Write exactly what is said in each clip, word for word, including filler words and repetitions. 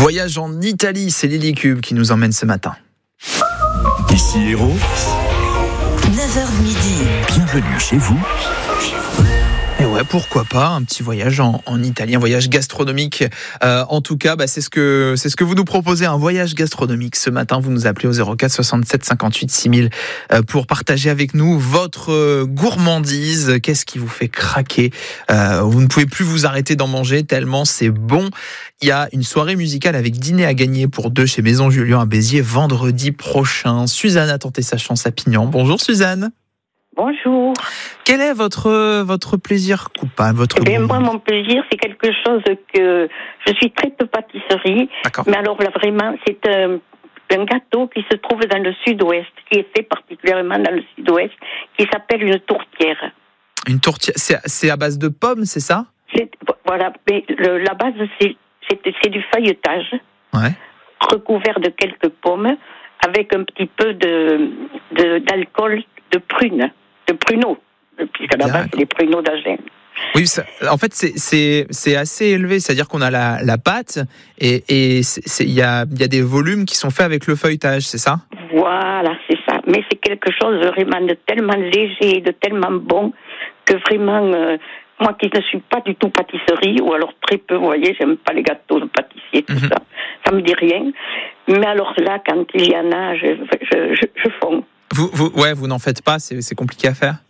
Voyage en Italie, c'est Lily Cube qui nous emmène ce matin. Ici Héros, neuf heures midi. Bienvenue chez vous. Et ouais, pourquoi pas un petit voyage en, en Italie, un voyage gastronomique. Euh, en tout cas, bah, c'est ce que c'est ce que vous nous proposez, un voyage gastronomique. Ce matin, vous nous appelez au zéro quatre soixante-sept cinquante-huit six mille euh, pour partager avec nous votre euh, gourmandise. Qu'est-ce qui vous fait craquer euh, Vous ne pouvez plus vous arrêter d'en manger tellement c'est bon. Il y a une soirée musicale avec dîner à gagner pour deux chez Maison Julien à Béziers vendredi prochain. Suzanne a tenté sa chance à Pignan. Bonjour Suzanne. Bonjour. Quel est votre votre plaisir coupable, votre Eh bien, goût? moi, mon plaisir, c'est quelque chose que je suis très peu pâtisserie. D'accord. Mais alors là, vraiment, c'est un, un gâteau qui se trouve dans le sud-ouest, qui est fait particulièrement dans le sud-ouest, qui s'appelle une tourtière. Une tourtière, c'est, c'est à base de pommes, c'est ça? C'est, voilà, mais le, la base, c'est, c'est, c'est du feuilletage, Ouais. recouvert de quelques pommes, avec un petit peu de, de d'alcool de prune, de pruneau, puisque la base, c'est les pruneaux d'Agen. Oui, ça, en fait, c'est, c'est, c'est assez élevé, c'est-à-dire qu'on a la, la pâte et il c'est, y, a, y a des volumes qui sont faits avec le feuilletage, c'est ça? Voilà, c'est ça. Mais c'est quelque chose vraiment de tellement léger, de tellement bon, que vraiment, euh, moi qui ne suis pas du tout pâtisserie, ou alors très peu, vous voyez, j'aime pas les gâteaux de pâtissier, tout Mm-hmm. ça, ça me dit rien. Mais alors là, quand il y en a, je, je, je, je fonds. Vous, vous, ouais, vous n'en faites pas, c'est, c'est compliqué à faire?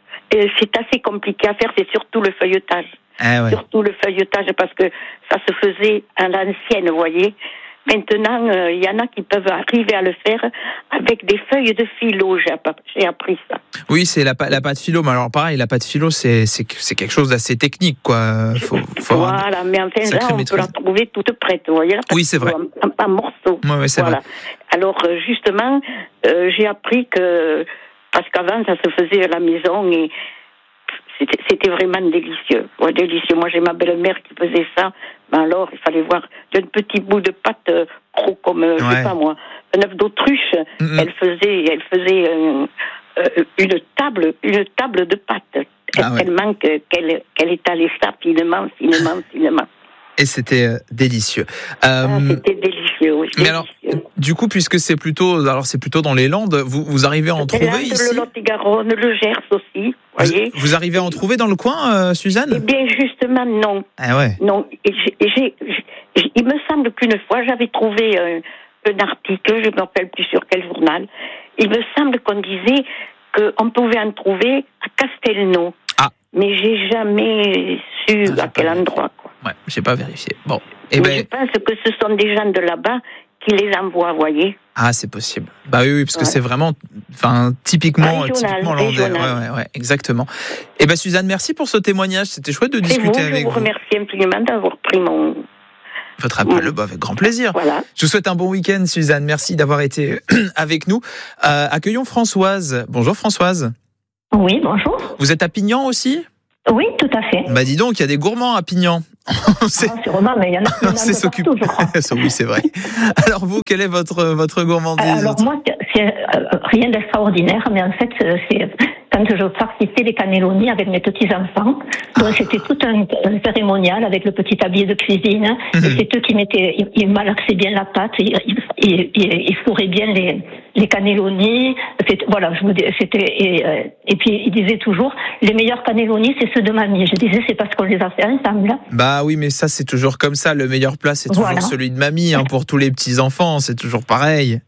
Et c'est assez compliqué à faire, c'est surtout le feuilletage. Ah ouais. Surtout le feuilletage, parce que ça se faisait à l'ancienne, vous voyez. Maintenant, il euh, y en a qui peuvent arriver à le faire avec des feuilles de philo, j'ai, j'ai appris ça. Oui, c'est la, la pâte philo, mais alors pareil, la pâte philo, c'est, c'est, c'est quelque chose d'assez technique, quoi. Faut, faut voilà, mais enfin là, on maîtrise. peut la trouver toute prête, vous voyez. Là, oui, c'est vrai. En, en, en morceaux. Ouais, ouais, c'est voilà. vrai. Alors, justement, euh, j'ai appris que, parce qu'avant, ça se faisait à la maison et C'était, c'était vraiment délicieux. Ouais, délicieux. Moi, j'ai ma belle-mère qui faisait ça. Ben alors, il fallait voir d'un petit bout de pâte euh, gros comme, euh, ouais. je sais pas moi, un œuf d'autruche. Mm-hmm. Elle faisait, elle faisait euh, euh, une table, une table de pâte. Ah, tellement ouais. que, qu'elle, qu'elle étalait ça finement, finement, finement. Et c'était euh, délicieux. Euh, ah, c'était délicieux, oui. Mais délicieux. alors, du coup, puisque c'est plutôt, alors c'est plutôt dans les Landes, vous, vous arrivez à en trouver Landes, ici? Le Lot-et-Garonne, le Gers aussi, vous, voyez. Vous arrivez à en trouver dans le coin, euh, Suzanne? Eh bien, justement, non. Ah ouais. Non. Et j'ai, j'ai, j'ai, il me semble qu'une fois, j'avais trouvé un, un article, je ne me rappelle plus sur quel journal. Il me semble qu'on disait qu'on pouvait en trouver à Castelnau. Ah. Mais j'ai jamais su ah, à quel endroit, quoi. Ouais, j'ai pas vérifié. Bon. Eh ben... Je pense que ce sont des gens de là-bas qui les envoient, vous voyez. Ah, c'est possible. Bah oui, oui, parce que ouais. c'est vraiment, enfin, typiquement, régional, typiquement landais. Ouais, ouais, ouais, exactement. Et ben, Suzanne, merci pour ce témoignage. C'était chouette de discuter vous, avec vous. Je vous remercie infiniment d'avoir pris mon. Votre appel, mmh. bah, avec grand plaisir. Voilà. Je vous souhaite un bon week-end, Suzanne. Merci d'avoir été avec nous. Euh, accueillons Françoise. Bonjour, Françoise. Oui, bonjour. Vous êtes à Pignan aussi? Oui, tout à fait. Bah dis donc, il y a des gourmands à Pignan. c'est... Ah, sûrement, mais il y en a, il y en a c'est un peu partout, je crois. Oui, c'est vrai. Alors vous, quelle est votre, votre gourmandise? Alors moi, c'est euh, rien d'extraordinaire, mais en fait, c'est quand je participais les cannelloni avec mes petits-enfants. Donc ah. c'était tout un, un cérémonial avec le petit tablier de cuisine. Mm-hmm. Et c'est eux qui mettaient, ils, ils malaxaient bien la pâte, ils, ils, ils, ils fourraient bien les, les cannelloni. C'était, voilà, je vous dis, c'était, et, euh, et puis ils disaient toujours, les meilleurs cannelloni, c'est ceux de mamie. Je disais, c'est parce qu'on les a fait ensemble. Bah oui, mais ça, c'est toujours comme ça. Le meilleur plat, c'est toujours voilà. celui de mamie, hein, pour tous les petits-enfants. C'est toujours pareil.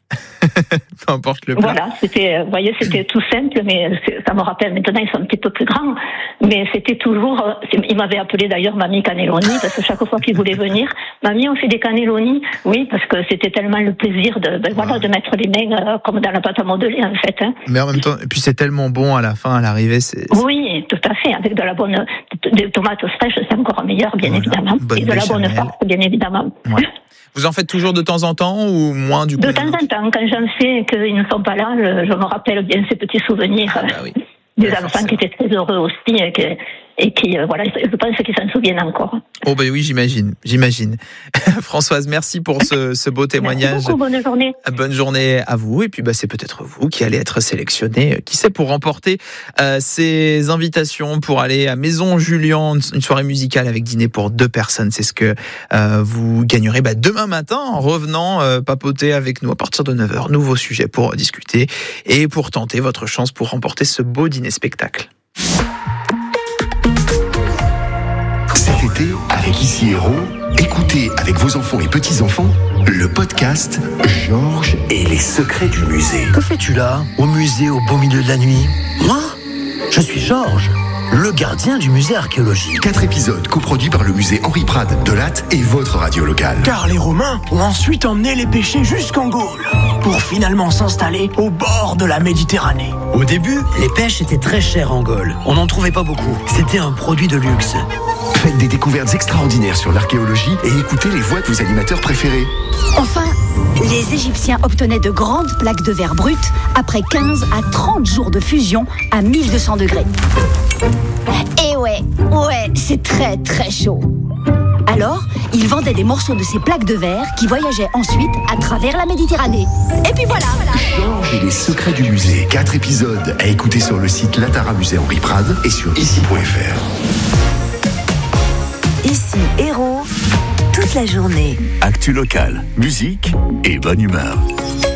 Peu importe le plat. Voilà, c'était, vous voyez, c'était tout simple, mais ça me rappelle, maintenant, ils sont un petit peu plus grands. Mais c'était toujours, ils m'avaient appelé d'ailleurs mamie cannelloni, parce que chaque fois qu'ils voulaient venir, mamie, on fait des cannelloni. Oui, parce que c'était tellement le plaisir de, ben, voilà, de mettre les mains euh, comme dans la pâte à modeler, en fait. Hein. Mais en même temps, et puis c'est tellement bon à la fin, à l'arrivée. C'est, c'est... Oui, tout à fait. Avec de la bonne, des tomates fraîches, c'est encore meilleur, bien voilà. évidemment. Bonne et de la bonne farce, bien évidemment. Ouais. Vous en faites toujours de temps en temps ou moins du coup? De temps en temps, quand j'en sais et qu'ils ne sont pas là, je, je me rappelle bien ces petits souvenirs ah, bah oui. des bah, enfants forcément. Qui étaient très heureux aussi et, que, et qui, euh, voilà, je pense qu'ils s'en souviennent encore. Oh ben oui, j'imagine, j'imagine. Françoise, merci pour ce, ce beau témoignage. Merci beaucoup, bonne journée. Bonne journée à vous. Et puis bah, c'est peut-être vous qui allez être sélectionné, qui sait, pour remporter euh, ces invitations pour aller à Maison Julian, une soirée musicale avec dîner pour deux personnes. C'est ce que euh, vous gagnerez bah, demain matin en revenant euh, papoter avec nous à partir de neuf heures. Nouveau sujet pour discuter et pour tenter votre chance pour remporter ce beau dîner-spectacle. Cet été, avec Ici Héros, écoutez avec vos enfants et petits-enfants le podcast Georges et les secrets du musée. Que fais-tu là, au musée au beau milieu de la nuit? Moi, je suis Georges, le gardien du musée archéologique. Quatre épisodes coproduits par le musée Henri Prade de Latte et votre radio locale. Car les Romains ont ensuite emmené les pêchers jusqu'en Gaule, pour finalement s'installer au bord de la Méditerranée. Au début, les pêches étaient très chères en Gaule. On n'en trouvait pas beaucoup. C'était un produit de luxe. Faites des découvertes extraordinaires sur l'archéologie et écoutez les voix de vos animateurs préférés. Enfin, les Égyptiens obtenaient de grandes plaques de verre brutes après quinze à trente jours de fusion à mille deux cents degrés. Et ouais, ouais, c'est très très chaud. Alors, ils vendaient des morceaux de ces plaques de verre qui voyageaient ensuite à travers la Méditerranée. Et puis voilà, voilà. Georges et les secrets du musée. Quatre épisodes à écouter sur le site Latara Musée Henri Prade et sur ici point f r. Ici Héros, toute la journée. Actu locale, musique et bonne humeur.